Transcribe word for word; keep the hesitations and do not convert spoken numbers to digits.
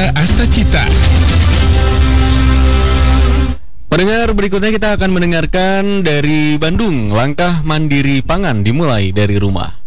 Muda Astacita. Pendengar, berikutnya kita akan mendengarkan dari Bandung. Langkah mandiri pangan dimulai dari rumah.